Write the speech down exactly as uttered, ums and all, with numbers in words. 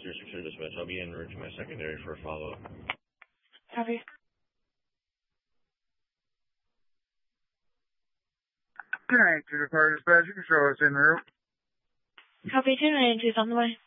zero six zero dispatch. I'll be en route to my secondary for a follow-up. Copy. Thank you, Department Dispatch. You can show us en route. Copy two nine two is on the way.